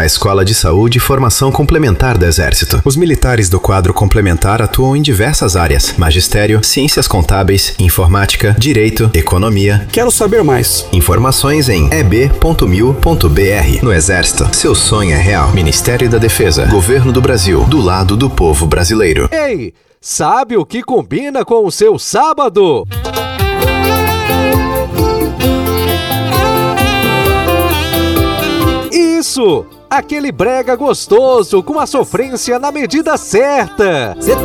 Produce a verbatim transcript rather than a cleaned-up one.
a escola de saúde e formação complementar do Exército. Os militares do quadro complementar atuam em diversas áreas: magistério, ciências contábeis, informática, direito, economia. Quero saber mais. Informações em e b ponto mil ponto b r. No Exército, seu sonho é real. Ministério da Defesa, Governo do Brasil, do lado do povo brasileiro. Ei, sabe o que combina com o seu sábado? Isso! Aquele brega gostoso com a sofrência na medida certa.